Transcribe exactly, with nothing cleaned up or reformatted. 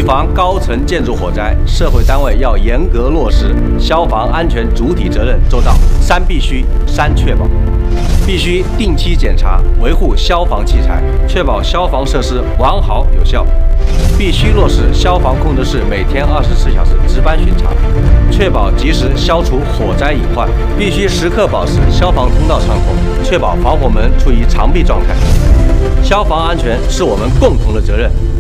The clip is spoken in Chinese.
预防高层建筑火灾，社会单位要严格落实消防安全主体责任周到。三必须，三确保。必须定期检查，维护消防器材，确保消防设施完好有效。必须落实消防控制室每天二十四小时值班巡查，确保及时消除火灾隐患。必须时刻保持消防通道畅通，确保防火门处于常闭状态。消防安全是我们共同的责任。